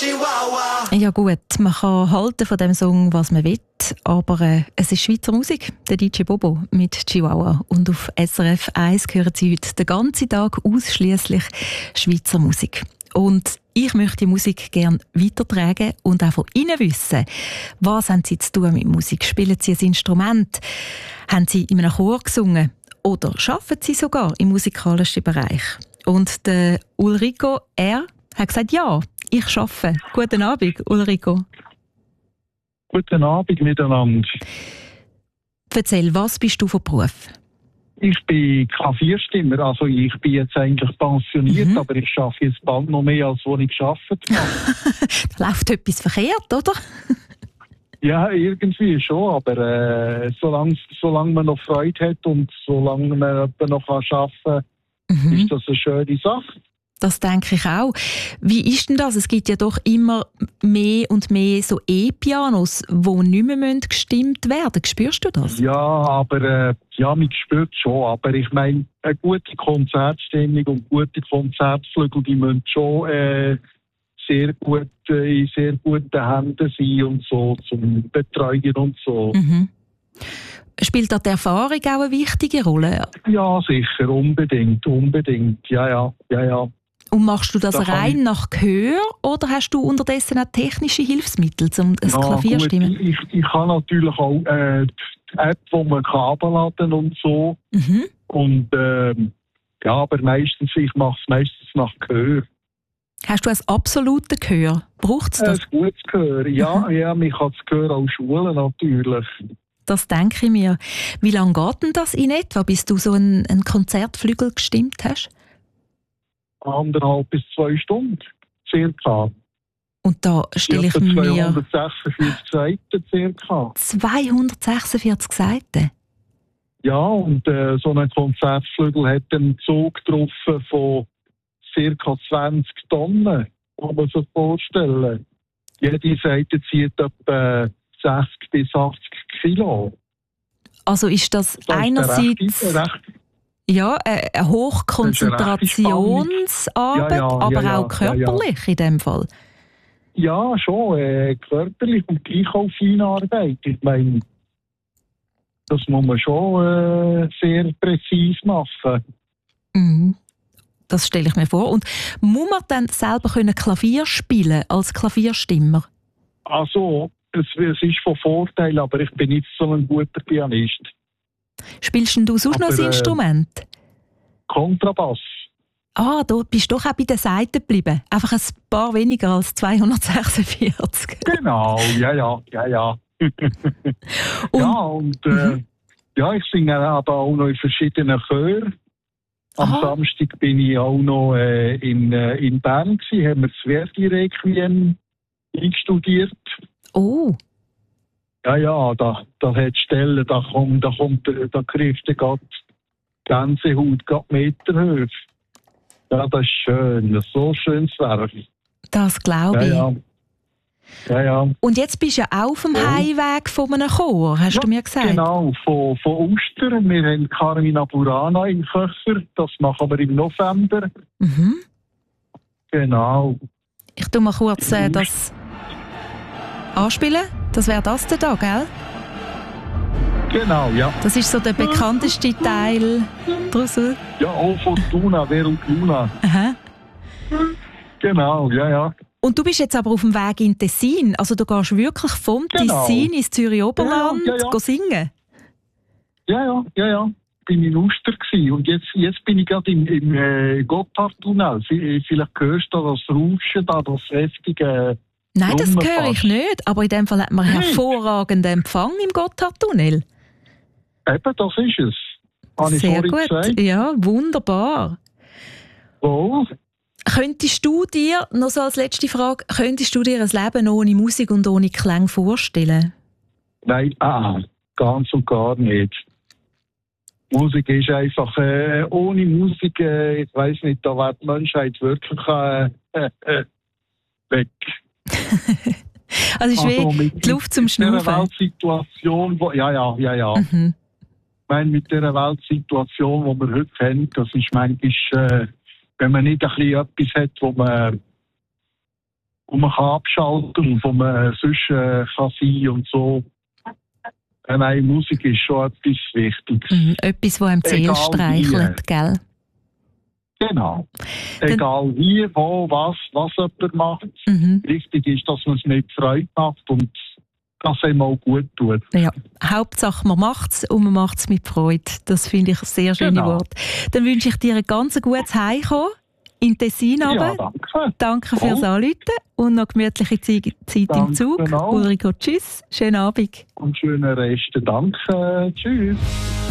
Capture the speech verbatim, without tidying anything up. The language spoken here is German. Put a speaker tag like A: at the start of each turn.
A: Ja gut, man kann halten von dem Song, was man will, aber äh, es ist Schweizer Musik, der D J Bobo mit Chihuahua. Und auf S R F eins hören Sie heute den ganzen Tag ausschliesslich Schweizer Musik. Und ich möchte die Musik gerne weitertragen und auch von Ihnen wissen. Was haben Sie zu tun mit Musik? Spielen Sie ein Instrument? Haben Sie in einem Chor gesungen? Oder arbeiten Sie sogar im musikalischen Bereich? Und der Ulrico, er hat gesagt, ja, ich arbeite. Guten Abend, Ulrico.
B: Guten Abend miteinander.
A: Erzähl, was bist du von Beruf?
B: Ich bin Klavierstimmer, also ich bin jetzt eigentlich pensioniert, mhm. aber ich arbeite jetzt bald noch mehr, als wo ich gearbeitet habe.
A: Da läuft etwas verkehrt, oder?
B: Ja, irgendwie schon, aber äh, solange, solange man noch Freude hat und solange man noch arbeiten kann, mhm. ist das eine schöne Sache.
A: Das denke ich auch. Wie ist denn das? Es gibt ja doch immer mehr und mehr so E-Pianos, die nicht mehr gestimmt werden. Spürst du das?
B: Ja, aber äh, ja, man spürt schon. Aber ich meine, eine gute Konzertstimmung und gute Konzertflügel, die müssen schon äh, sehr gut, äh, in sehr guten Händen sein und so, zum Betreuen und so.
A: Mhm. Spielt da die Erfahrung auch eine wichtige Rolle?
B: Ja, sicher, unbedingt, unbedingt. Ja, ja, ja, ja.
A: Und machst du das
B: da
A: rein ich... nach Gehör oder hast du unterdessen auch technische Hilfsmittel, um das ja, Klavier zu stimmen?
B: Ich, ich habe natürlich auch äh, die App, wo man abladen kann und so.
A: Mhm.
B: Und äh, ja, aber meistens, ich mache es meistens nach Gehör.
A: Hast du ein absolutes Gehör? Braucht es das?
B: Ein gutes Gehör, ja. Mhm. Ja, man kann das Gehör auch schulen, natürlich.
A: Das denke ich mir. Wie lange geht denn das in etwa, bis du so einen, einen Konzertflügel gestimmt hast?
B: Anderthalb bis zwei Stunden, circa.
A: Und da stelle ich mir...
B: zweihundertsechsundvierzig Seiten, circa.
A: zweihundertsechsundvierzig Seiten?
B: Ja, und äh, so ein Konzertflügel hat einen Zug getroffen von circa zwanzig Tonnen, kann man sich vorstellen. Jede Seite zieht etwa sechzig bis achtzig Kilo.
A: Also ist das, das einerseits...
B: Recht, recht,
A: ja, eine Hochkonzentrationsarbeit, ja, ja, aber ja, auch körperlich ja, ja. in dem Fall.
B: Ja, schon. Äh, körperlich und gleich auch Feinarbeit. Ich meine, das muss man schon äh, sehr präzise machen.
A: Mhm. Das stelle ich mir vor. Und muss man dann selber können Klavier spielen als Klavierstimmer?
B: Also, es, es ist von Vorteil, aber ich bin nicht so ein guter Pianist.
A: Spielst denn du sonst noch ein äh, Instrument?
B: Kontrabass.
A: Ah, du bist doch auch bei den Seiten geblieben. Einfach ein paar weniger als zweihundertsechsundvierzig.
B: Genau, ja, ja, ja, ja. und, ja, und äh, mhm. ja, ich singe aber auch noch in verschiedenen Chören. Am Aha. Samstag bin ich auch noch äh, in, äh, in Bern gewesen, haben wir das Verdi-Requiem einstudiert.
A: Oh.
B: Ja, ja, da, da hat Stellen, da kommt, da kommt, da kriegst du gerade die Gänsehaut, gerade Meterhöhe. Ja, das ist schön, das ist so schönes Werk.
A: Das glaube ich.
B: Ja, ja. Ja, ja.
A: Und jetzt bist du ja auch auf dem ja. Heimweg von einem Chor, hast ja, du mir gesagt?
B: Genau, von, von Uster. Wir haben Carmina Burana in Köcher, das machen wir im November.
A: Mhm.
B: Genau.
A: Ich tue mal kurz äh, das anspielen. Das wäre das da, gell?
B: Genau, ja.
A: Das ist so der bekannteste Teil daraus.
B: Ja, auch Fortuna, Vero Luna.
A: Aha.
B: Genau, ja, ja.
A: Und du bist jetzt aber auf dem Weg in Tessin. Also du gehst wirklich vom
B: genau.
A: Tessin ins Zürich-Oberland
B: ja, ja, ja.
A: singen?
B: Ja, ja, ja, ja. Ich war in Uster gewesen. Und jetzt, jetzt bin ich gerade im, im äh, Gotthardtunnel. Vielleicht hörst du das Rauschen, da, das heftige...
A: Nein, das höre ich nicht. Aber in dem Fall hat man nee. hervorragenden Empfang im Gotthardtunnel.
B: Eben, das ist es. Habe ich
A: Sehr gut.
B: Gesagt.
A: Ja, wunderbar.
B: Oh.
A: Könntest du dir, noch so als letzte Frage, könntest du dir ein Leben ohne Musik und ohne Klang vorstellen?
B: Nein, ah, ganz und gar nicht. Musik ist einfach, äh, ohne Musik, äh, ich weiss nicht, da wäre die Menschheit wirklich äh, äh, weg.
A: also ist also wie die Luft zum Schnaufen.
B: Mit dieser Weltsituation, wo, ja, ja, ja, ja.
A: Mhm.
B: Ich meine, mit dieser Weltsituation, die wir heute haben, das ist manchmal, äh, wenn man nicht ein bisschen etwas hat, wo man, wo man kann abschalten und wo man sonst äh, kann sein und so. Äh, nein, Musik ist schon etwas Wichtiges.
A: Mhm, etwas, das einem die Seele streichelt, gell?
B: Genau. Egal wie, wo, was, was jemand macht. Mhm. Wichtig ist, dass man es mit Freude macht und dass es ihm auch gut tut.
A: Ja, Hauptsache man macht es und man macht es mit Freude. Das finde ich ein sehr schönes
B: Genau.
A: Wort. Dann wünsche ich dir ein ganz gutes Heimkommen in Tessin.
B: Ja, danke.
A: Danke fürs Anrufen und noch gemütliche Zeit, Zeit im Zug.
B: Genau.
A: Ulrike, tschüss, schönen Abend.
B: Und schönen Rest. Danke. Tschüss.